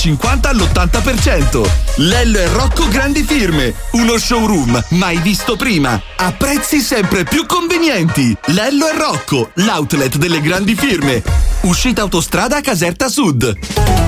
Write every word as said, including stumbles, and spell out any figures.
cinquanta all'ottanta per cento. Lello e Rocco Grandi Firme, uno showroom mai visto prima, a prezzi sempre più convenienti. Lello e Rocco, l'outlet delle grandi firme. Uscita autostrada Caserta Sud.